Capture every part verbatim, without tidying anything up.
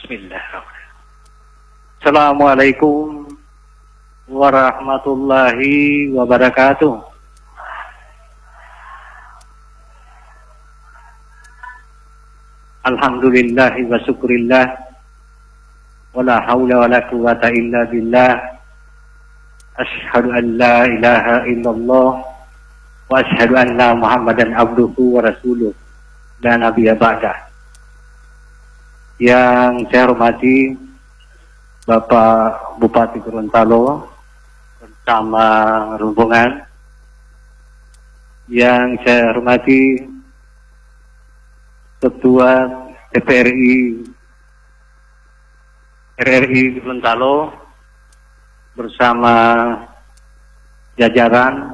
Bismillahirrahmanirrahim. Assalamualaikum warahmatullahi wabarakatuh. Alhamdulillahi wa syukurillah, wala hawla wala quwata illa billah. Ashhadu an la ilaha illallah wa ashhadu anna Muhammadan abduhu wa rasuluh la nabiyya ba'dah. Yang saya hormati Bapak Bupati Gorontalo bersama rombongan, yang saya hormati Ketua D P R I R R I Gorontalo bersama jajaran,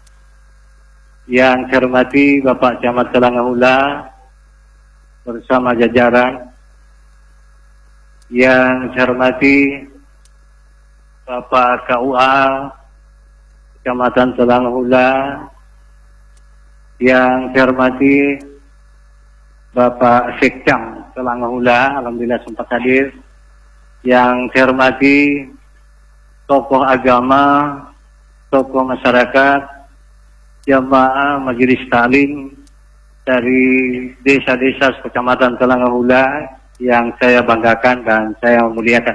yang saya hormati Bapak Camat Selangahula bersama jajaran, yang saya hormati Bapak K U A Kecamatan Selangahula, yang saya hormati Bapak Sekcam Selangahula, alhamdulillah sempat hadir, yang saya hormati tokoh agama, tokoh masyarakat, jamaah majelis taklim dari desa-desa Kecamatan Selangahula yang saya banggakan dan saya muliakan.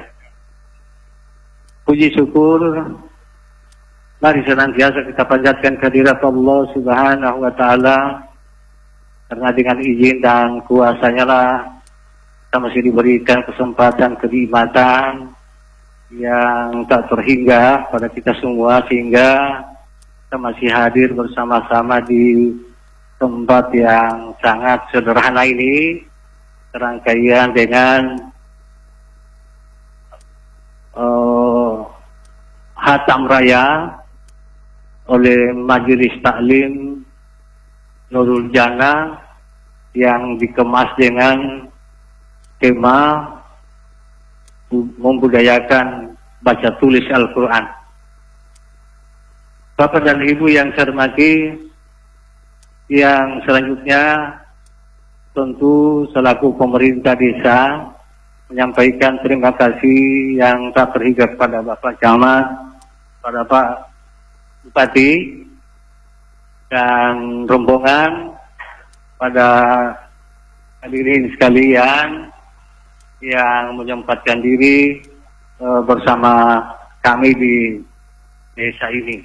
Puji syukur mari senantiasa kita panjatkan kehadirat Allah Subhanahu wa taala, karena dengan izin dan kuasanya lah kita masih diberikan kesempatan kenikmatan yang tak terhingga pada kita semua, sehingga kita masih hadir bersama-sama di tempat yang sangat sederhana ini, serangkaian dengan uh, hatam raya oleh Majelis Taklim Nurul Jannah yang dikemas dengan tema membudayakan baca tulis Al-Quran. Bapak dan Ibu yang saya hormati, yang selanjutnya tentu selaku pemerintah desa menyampaikan terima kasih yang tak terhingga kepada Bapak Camat, pada Pak Bupati dan rombongan, pada hadirin sekalian yang menyempatkan diri e, bersama kami di desa ini.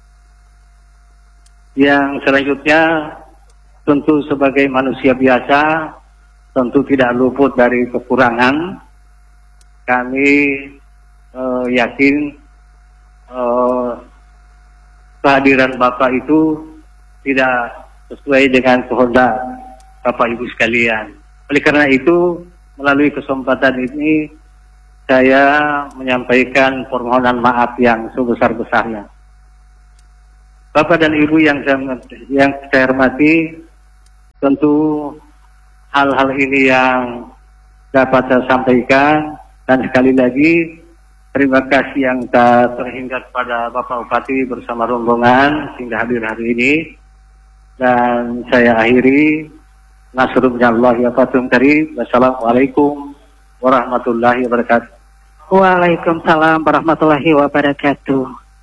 Yang selanjutnya tentu sebagai manusia biasa, tentu tidak luput dari kekurangan. Kami e, yakin e, kehadiran Bapak itu tidak sesuai dengan kehendak Bapak Ibu sekalian. Oleh karena itu, melalui kesempatan ini saya menyampaikan permohonan maaf yang sebesar-besarnya. Bapak dan Ibu yang saya, yang saya hormati, tentu hal-hal ini yang dapat saya sampaikan, dan sekali lagi terima kasih yang tak terhingga kepada Bapak Bupati bersama rombongan sehingga hadir hari ini. Dan saya akhiri, nasrullahi wa fathum karim. Wassalamualaikum warahmatullahi wabarakatuh. Waalaikumsalam warahmatullahi wabarakatuh.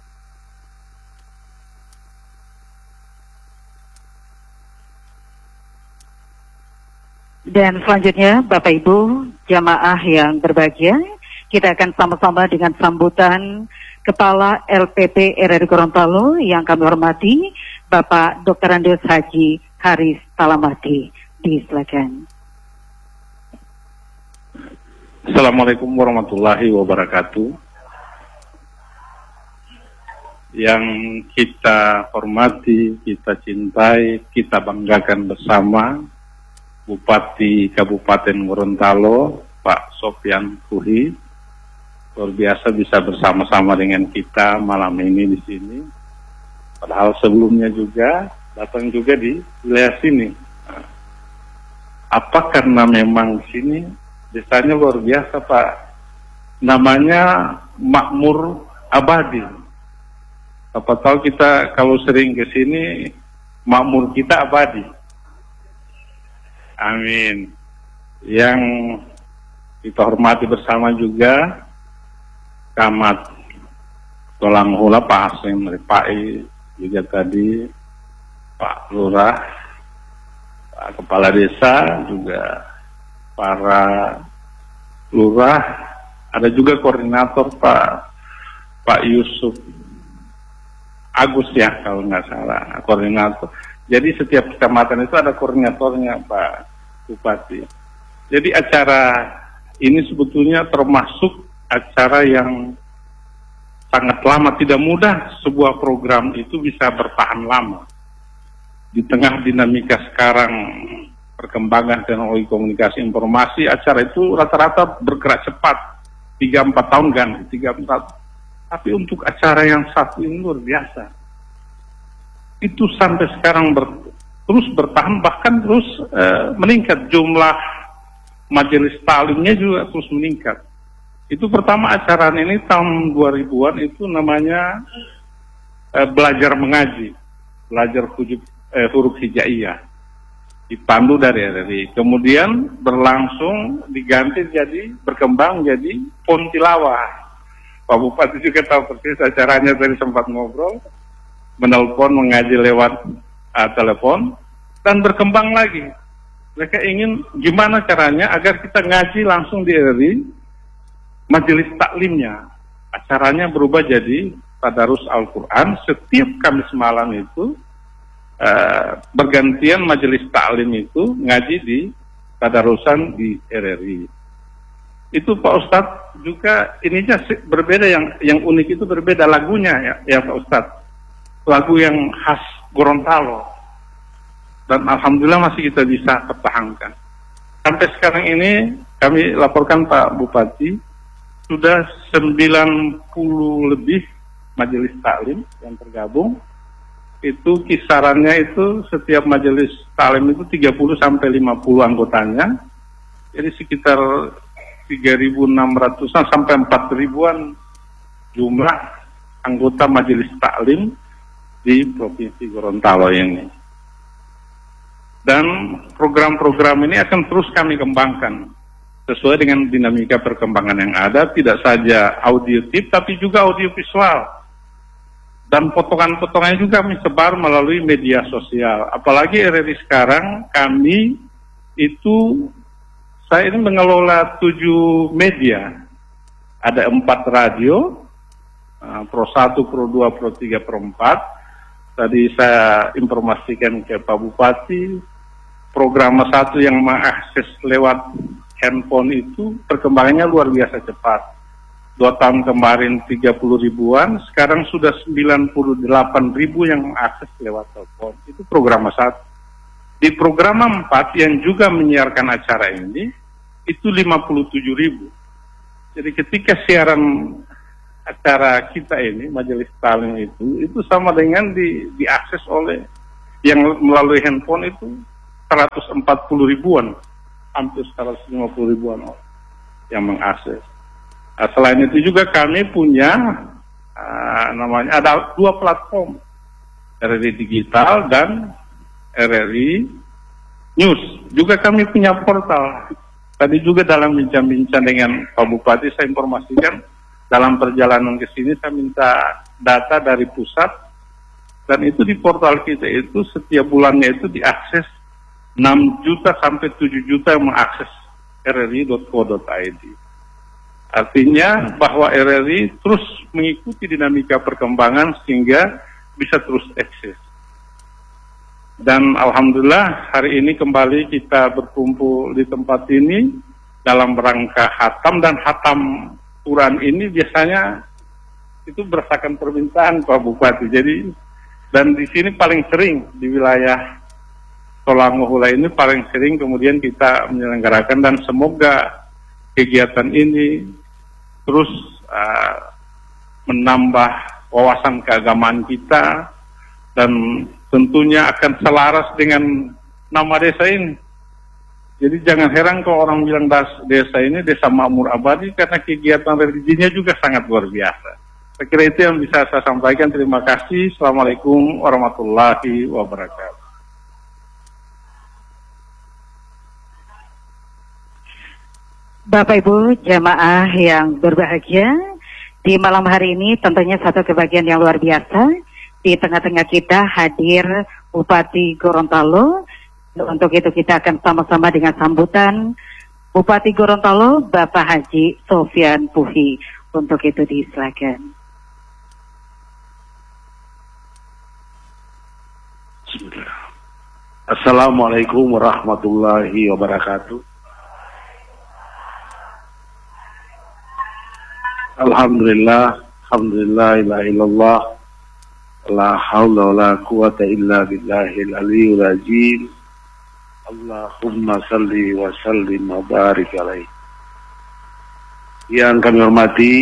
Dan selanjutnya Bapak Ibu jamaah yang berbahagia, kita akan sama-sama dengan sambutan Kepala L P P R R I Gorontalo yang kami hormati, Bapak Doktor Andes Haji Haris Talamati. Disilakan. Assalamualaikum warahmatullahi wabarakatuh. Yang kita hormati, kita cintai, kita banggakan bersama Bupati Kabupaten Gorontalo, Pak Sofyan Kuhi, luar biasa bisa bersama-sama dengan kita malam ini di sini. Padahal sebelumnya juga datang juga di wilayah sini. Apa karena memang sini desanya luar biasa, Pak. Namanya Makmur Abadi. Apa tahu kita kalau sering ke sini, makmur kita abadi. Amin. Yang kita hormati bersama juga Camat Tolanghula Pak Hasim Ripai, juga tadi Pak Lurah, Pak Kepala Desa, juga para lurah, ada juga koordinator Pak Pak Yusuf Agus ya kalau nggak salah, koordinator. Jadi setiap kecamatan itu ada koordinatornya Pak Bupati. Jadi acara ini sebetulnya termasuk acara yang sangat lama, tidak mudah sebuah program itu bisa bertahan lama. Di tengah dinamika sekarang, perkembangan teknologi komunikasi informasi, acara itu rata-rata bergerak cepat, tiga empat tahun kan, tiga empat. Tapi untuk acara yang satu ini luar biasa. Itu sampai sekarang ber, terus bertahan, bahkan terus eh, meningkat. Jumlah majelis taklimnya juga terus meningkat. Itu pertama acara ini tahun dua ribuan itu namanya eh, belajar mengaji, belajar huruf, eh, huruf hijaiyah, dipandu dari R R I. Kemudian berlangsung diganti jadi berkembang jadi pon tilawah. Pak Bupati juga tahu persis acaranya, tadi sempat ngobrol, menelpon, mengaji lewat uh, telepon, dan berkembang lagi. Mereka ingin gimana caranya agar kita ngaji langsung di R R I, majelis taklimnya. Acaranya berubah jadi tadarus Al-Quran, setiap Kamis malam itu uh, bergantian majelis taklim itu ngaji di tadarusan di R R I. Itu Pak Ustadz juga ininya berbeda, yang yang unik itu berbeda lagunya ya, ya Pak Ustadz. Lagu yang khas Gorontalo. Dan alhamdulillah masih kita bisa pertahankan. Sampai sekarang ini kami laporkan Pak Bupati, sudah sembilan puluh lebih majelis taklim yang tergabung. Itu kisarannya itu setiap majelis taklim itu tiga puluh sampai lima puluh anggotanya. Jadi sekitar tiga ribu enam ratusan sampai empat ribuan jumlah anggota majelis taklim di Provinsi Gorontalo ini. Dan program-program ini akan terus kami kembangkan sesuai dengan dinamika perkembangan yang ada, tidak saja audio tip tapi juga audio visual. Dan potongan-potongannya juga kami sebar melalui media sosial. Apalagi R R I sekarang kami itu, saya ini mengelola tujuh media, ada empat radio, uh, Pro satu, Pro dua, Pro tiga, Pro empat. Tadi saya informasikan ke Pak Bupati, program satu yang mengakses lewat handphone itu perkembangannya luar biasa cepat. Dua tahun kemarin tiga puluh ribuan, sekarang sudah sembilan puluh delapan ribu yang mengakses lewat telepon. Itu program satu. Di program empat yang juga menyiarkan acara ini, itu lima puluh tujuh ribu. Jadi ketika siaran acara kita ini, majelis taklim itu, itu sama dengan di, diakses oleh yang melalui handphone itu seratus empat puluh ribuan, hampir seratus lima puluh ribuan yang mengakses. Nah, selain itu juga kami punya uh, namanya ada dua platform, R R I Digital dan R R I News. Juga kami punya portal. Tadi juga dalam bincang-bincang dengan Pak Bupati saya informasikan, dalam perjalanan ke sini saya minta data dari pusat, dan itu di portal kita itu setiap bulannya itu diakses enam juta sampai tujuh juta yang mengakses r r i dot co dot i d. Artinya bahwa R R I terus mengikuti dinamika perkembangan sehingga bisa terus eksis. Dan alhamdulillah hari ini kembali kita berkumpul di tempat ini dalam rangka hatam, dan hatam Quran ini biasanya itu berdasarkan permintaan Pak Bupati. Jadi dan di sini paling sering di wilayah Tolanghula ini paling sering kemudian kita menyelenggarakan, dan semoga kegiatan ini terus uh, menambah wawasan keagamaan kita dan tentunya akan selaras dengan nama desa ini. Jadi jangan heran kalau orang bilang desa ini desa makmur abadi, karena kegiatan religinya juga sangat luar biasa. Saya kira itu yang bisa saya sampaikan. Terima kasih. Assalamualaikum warahmatullahi wabarakatuh. Bapak Ibu jamaah yang berbahagia, di malam hari ini tentunya satu kebahagiaan yang luar biasa. Di tengah-tengah kita hadir Bupati Gorontalo. Untuk itu kita akan sama-sama dengan sambutan Bupati Gorontalo Bapak Haji Sofyan Puhi. Untuk itu disilakan. Assalamualaikum warahmatullahi wabarakatuh. Alhamdulillah, alhamdulillah, la ilallah, la hawla wa la quwata illa billahil aliyyil azim. Allahumma salli wa sallim wa barik alaihi. Yang kami hormati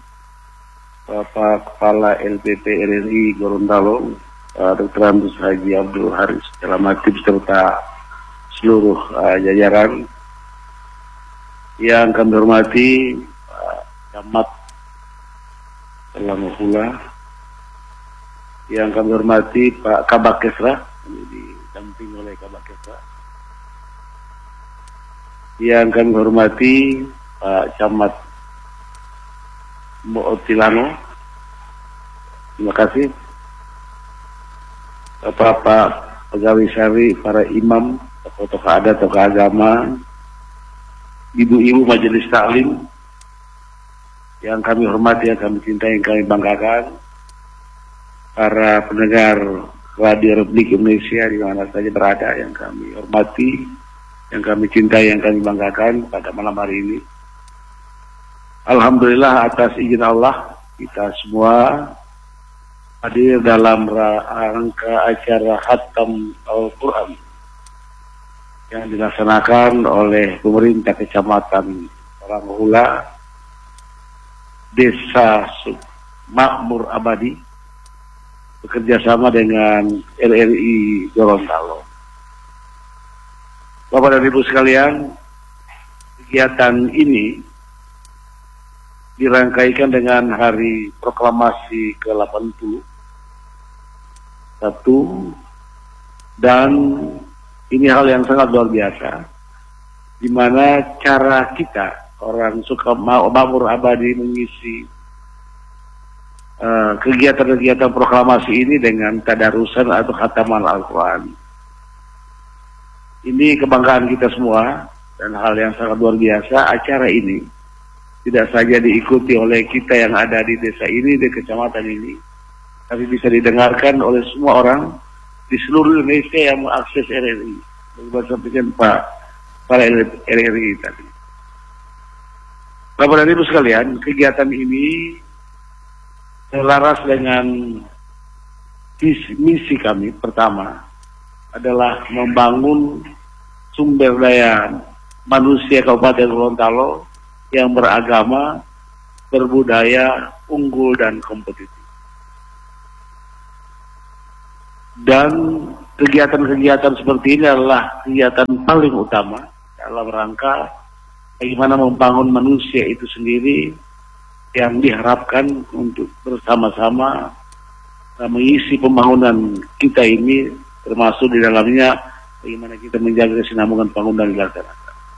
Bapak Kepala L P P R R I Gorontalo, Doktor Andes Haji Abdul Haris Selamatib serta seluruh uh, jajaran. Yang kami hormati Pak Camat Selangahula, yang kami hormati Pak Kabak Kesra, ini didampingi oleh Kabak Kesra. Yang kami hormati Pak Camat Mootilano, terima kasih. Bapak-bapak pegawai syari, para imam, tokoh-tokoh adat, tokoh agama, ibu-ibu majelis taklim, yang kami hormati, yang kami cintai, yang kami banggakan, para pendengar Radio Republik Indonesia di mana saja berada, yang kami hormati, yang kami cintai, yang kami banggakan pada malam hari ini. Alhamdulillah atas izin Allah kita semua hadir dalam rangka acara Khatam Al-Quran yang dilaksanakan oleh pemerintah Kecamatan Selangahula, Desa Makmur Abadi, bekerjasama dengan R R I Gorontalo. Bapak dan Ibu sekalian, kegiatan ini dirangkaikan dengan Hari Proklamasi ke delapan puluh satu, dan ini hal yang sangat luar biasa, di mana cara kita orang suka Makmur Abadi mengisi kegiatan-kegiatan uh, proklamasi ini dengan tadarusan atau khataman Al-Quran. Ini kebanggaan kita semua dan hal yang sangat luar biasa. Acara ini tidak saja diikuti oleh kita yang ada di desa ini, di kecamatan ini, tapi bisa didengarkan oleh semua orang di seluruh Indonesia yang mengakses R R I. Bagaimana sampaikan Pak para R R I tadi. Bapak dan Ibu sekalian, kegiatan ini selaras dengan misi, misi kami. Pertama adalah membangun sumber daya manusia Kabupaten Gorontalo yang beragama, berbudaya, unggul dan kompetitif. Dan kegiatan-kegiatan seperti ini adalah kegiatan paling utama dalam rangka bagaimana membangun manusia itu sendiri yang diharapkan untuk bersama-sama mengisi pembangunan kita ini, termasuk di dalamnya bagaimana kita menjaga kesinambungan pembangunan dilaksanakan.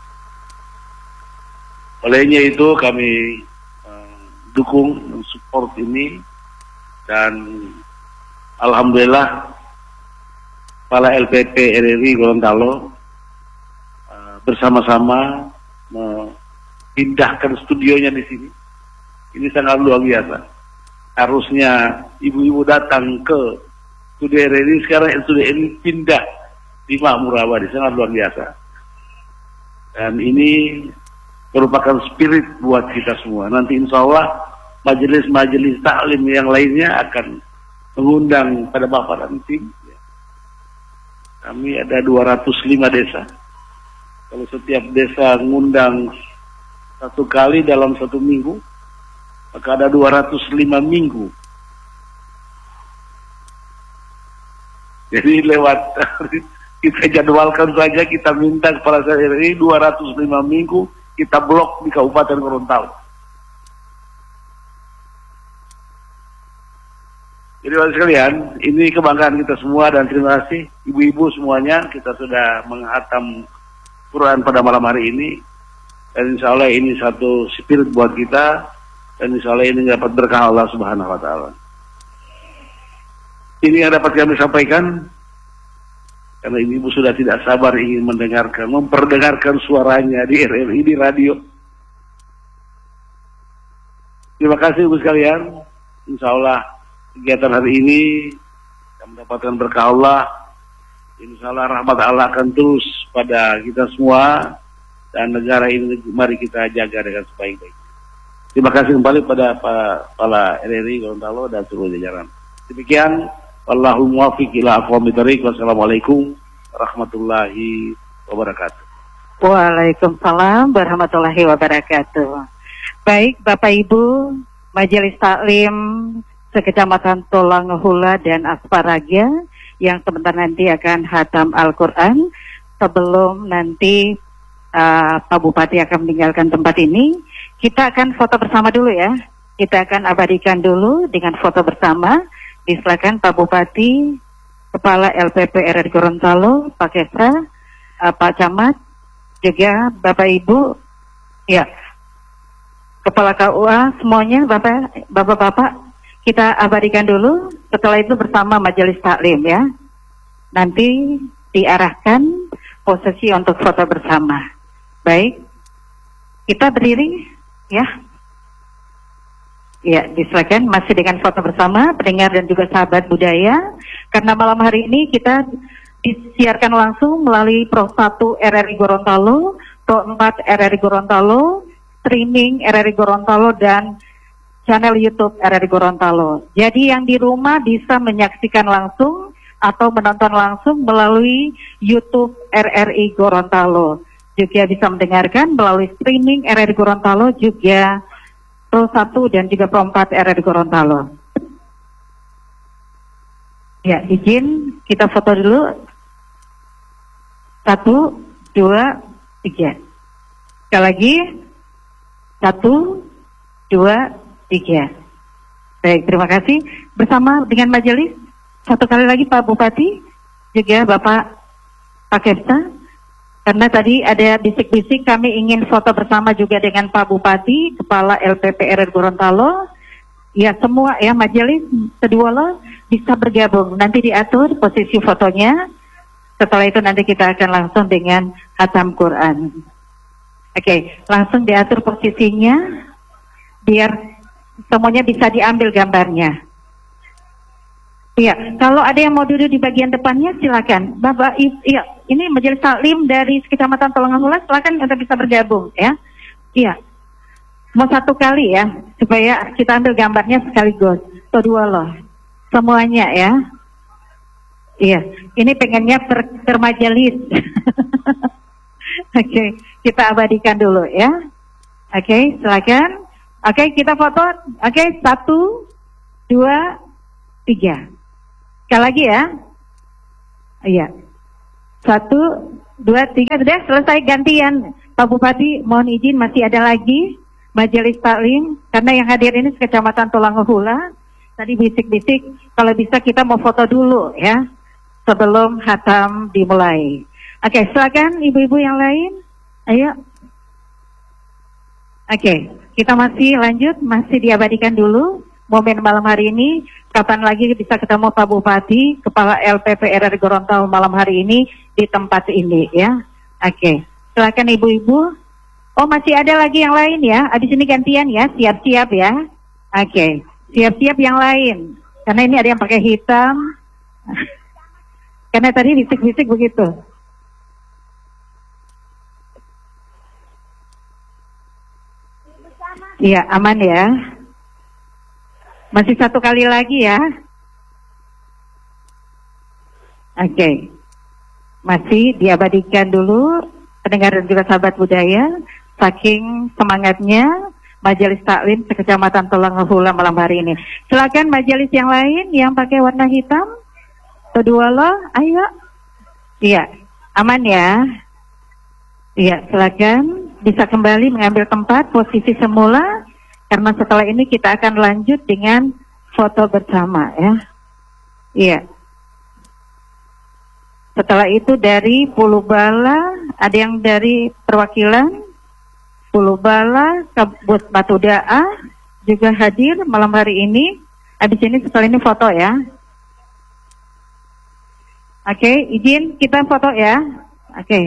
Olehnya itu kami uh, dukung, mensupport ini, dan alhamdulillah Kepala L P P R R I Gorontalo uh, bersama-sama memindahkan studionya di sini. Ini sangat luar biasa. Harusnya ibu-ibu datang ke studio R R I, sekarang studio ini pindah di Makmur Abadi, sangat luar biasa. Dan ini merupakan spirit buat kita semua. Nanti insya Allah majelis-majelis taklim yang lainnya akan mengundang pada Bapak dan tim. Kami ada dua ratus lima desa. Kalau setiap desa mengundang satu kali dalam satu minggu, maka ada dua ratus lima minggu. Jadi lewat kita jadwalkan saja, kita minta kepada R R I dua ratus lima minggu kita blok di Kabupaten Gorontalo. Jadi bapak sekalian, ini kebanggaan kita semua dan terima kasih ibu-ibu semuanya. Kita sudah menghatam Quran pada malam hari ini. Dan insya Allah ini satu spirit buat kita, dan insya Allah ini dapat berkah Allah Subhanahu Wa Taala. Ini yang dapat kami sampaikan, karena ibu sudah tidak sabar ingin mendengarkan, memperdengarkan suaranya di R R I, di radio. Terima kasih ibu sekalian. Insya Allah kegiatan hari ini yang mendapatkan berkah Allah. Insya Allah rahmat Allah akan terus pada kita semua, dan negara ini mari kita jaga dengan sebaik-baiknya. Terima kasih kembali pada para R R I Gorontalo dan seluruh jajaran. Demikian, wallahu muwaffiq ila aqwamit thoriq. Wassalamualaikum warahmatullahi wabarakatuh. Waalaikumsalam warahmatullahi wabarakatuh. Baik, Bapak Ibu, Majelis Taklim Sekecamatan Tolanghula dan Asparagia yang sebentar nanti akan hatam Al-Quran. Sebelum nanti uh, Pak Bupati akan meninggalkan tempat ini, kita akan foto bersama dulu ya. Kita akan abadikan dulu dengan foto bersama. Disilakan Pak Bupati, Kepala L P P R R I Gorontalo, Pak Kesra, uh, Pak Camat, juga Bapak Ibu, ya, Kepala K U A, semuanya Bapak, Bapak-Bapak, kita abadikan dulu. Setelah itu bersama Majelis Taklim ya. Nanti diarahkan posisi untuk foto bersama. Baik, kita berdiri ya. Ya, disilakan masih dengan foto bersama pendengar dan juga sahabat budaya. Karena malam hari ini kita disiarkan langsung melalui Pro satu R R I Gorontalo, Pro empat R R I Gorontalo, streaming R R I Gorontalo, dan channel YouTube R R I Gorontalo. Jadi yang di rumah bisa menyaksikan langsung atau menonton langsung melalui YouTube R R I Gorontalo. Juga bisa mendengarkan melalui streaming R R I Gorontalo, juga Pro satu dan juga Pro empat R R I Gorontalo. Ya, izin kita foto dulu. Satu, dua, tiga. Sekali lagi. Satu, dua, tiga. Baik, terima kasih. Bersama dengan majelis, satu kali lagi Pak Bupati, juga Bapak Pak Kepsa. Karena tadi ada bisik-bisik, kami ingin foto bersama juga dengan Pak Bupati, Kepala L P P R R I Gorontalo. Ya, semua ya majelis kedua lo bisa bergabung. Nanti diatur posisi fotonya. Setelah itu nanti kita akan langsung dengan hatam Quran. Oke, langsung diatur posisinya biar semuanya bisa diambil gambarnya. Iya, kalau ada yang mau duduk di bagian depannya silakan. Bapak, iya, ini Majelis Taklim dari Kecamatan Tolanghula, silakan untuk bisa bergabung ya. Iya. Mau satu kali ya, supaya kita ambil gambarnya sekaligus. Atau dua loh. Semuanya ya. Iya, ini pengennya per, per majelis. Oke, okay, kita abadikan dulu ya. Oke, okay, silakan. Oke, okay, kita foto. Oke, okay, satu, dua, tiga. Sekali lagi ya. Iya. Satu, dua, tiga. Sudah selesai gantian. Pak Bupati, mohon izin masih ada lagi Majelis Taklim. Karena yang hadir ini Kecamatan Tolanghula. Tadi bisik-bisik, kalau bisa kita mau foto dulu ya. Sebelum hatam dimulai. Oke, okay, silakan ibu-ibu yang lain. Ayo. Oke, okay, kita masih lanjut, masih diabadikan dulu momen malam hari ini. Kapan lagi bisa ketemu Pak Bupati, Kepala L P P R R I Gorontalo malam hari ini di tempat ini ya. Oke, okay, silakan ibu-ibu. Oh, masih ada lagi yang lain ya. Di sini gantian ya, siap-siap ya. Oke, okay, siap-siap yang lain. Karena ini ada yang pakai hitam. Karena tadi bisik-bisik begitu. Iya, aman ya. Masih satu kali lagi ya. Oke. Okay. Masih diabadikan dulu pendengar dan juga sahabat budaya. Saking semangatnya Majelis Taklim Sekecamatan Tolanghula malam hari ini. Silakan majelis yang lain yang pakai warna hitam. Kedua lo, ayo. Iya, aman ya. Iya, silakan bisa kembali mengambil tempat posisi semula. Karena setelah ini kita akan lanjut dengan foto bersama ya. Iya. Setelah itu dari Pulau Bala, ada yang dari perwakilan. Pulubala, Kabut Batu Da'a juga hadir malam hari ini. Habis ini setelah ini foto ya. Oke, okay, izin kita foto ya. Oke. Okay.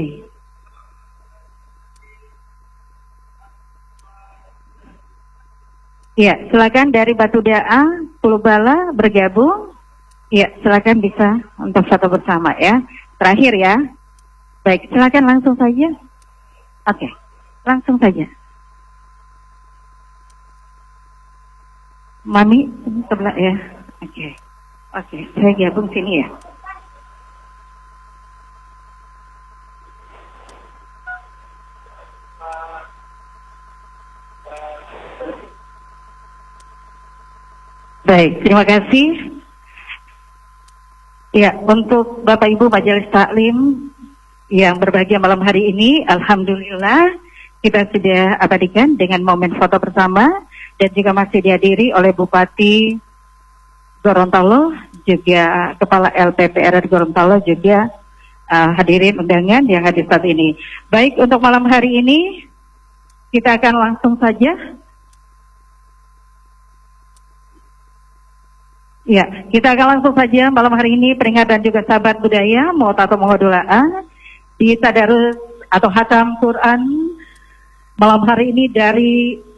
Ya, silakan dari Batu Da'a, Pulubala bergabung. Ya, silakan bisa untuk foto bersama ya. Terakhir ya. Baik, silakan langsung saja. Oke, okay, langsung saja. Mami, sebelah ya. Oke, okay. Oke, okay, saya gabung sini ya. Baik, terima kasih. Ya, untuk Bapak Ibu Majelis Taklim yang berbahagia malam hari ini, alhamdulillah kita sudah abadikan dengan momen foto bersama dan juga masih dihadiri oleh Bupati Gorontalo, juga Kepala L P P R R Gorontalo juga uh, hadirin undangan yang hadir saat ini. Baik, untuk malam hari ini kita akan langsung saja. Ya, kita akan langsung saja malam hari ini peringatan juga sahabat budaya Mu'tato Muhodulaa di tadarus atau hatam Quran malam hari ini dari